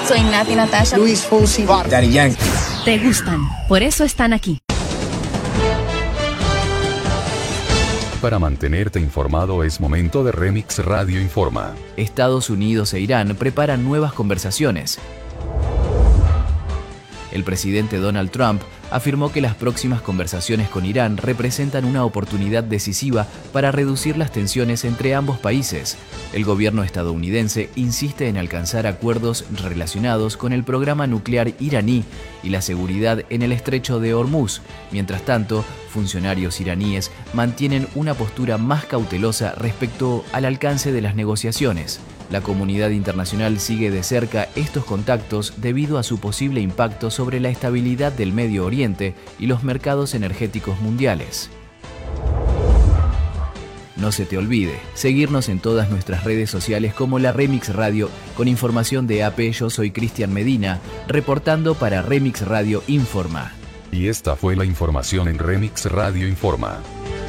Soy Nati Natasha. Luis Fonsi. Daddy Yankee. Te gustan, por eso están aquí. Para mantenerte informado es momento de Remix Radio Informa. Estados Unidos e Irán preparan nuevas conversaciones. El presidente Donald Trump afirmó que las próximas conversaciones con Irán representan una oportunidad decisiva para reducir las tensiones entre ambos países. El gobierno estadounidense insiste en alcanzar acuerdos relacionados con el programa nuclear iraní y la seguridad en el estrecho de Hormuz. Mientras tanto, funcionarios iraníes mantienen una postura más cautelosa respecto al alcance de las negociaciones. La comunidad internacional sigue de cerca estos contactos debido a su posible impacto sobre la estabilidad del Medio Oriente y los mercados energéticos mundiales. No se te olvide seguirnos en todas nuestras redes sociales como la Remix Radio con información de AP. Yo soy Cristian Medina, reportando para Remix Radio Informa. Y esta fue la información en Remix Radio Informa.